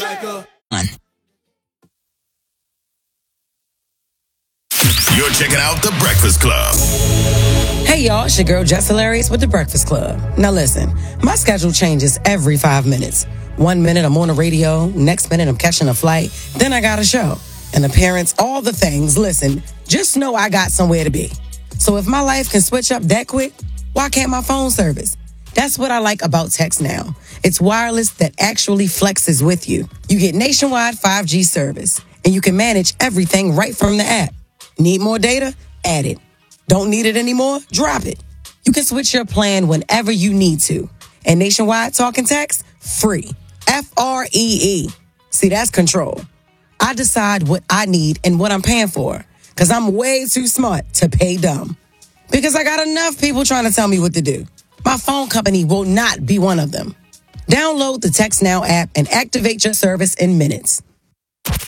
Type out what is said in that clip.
You're checking out The Breakfast Club. Hey y'all, it's your girl Jess Hilarious with The Breakfast Club. Now listen, my schedule changes every 5 minutes. 1 minute I'm on the radio, next minute I'm catching a flight, then I got a show, an appearance, all the things. Listen, just know I got somewhere to be. So if my life can switch up that quick, why can't my phone service? That's what I like about Text Now. It's wireless that actually flexes with you. You get nationwide 5G service, and you can manage everything right from the app. Need more data? Add it. Don't need it anymore? Drop it. You can switch your plan whenever you need to. And nationwide talk and text? Free. Free. See, that's control. I decide what I need and what I'm paying for. Because I'm way too smart to pay dumb. Because I got enough people trying to tell me what to do. My phone company will not be one of them. Download the Text Now app and activate your service in minutes.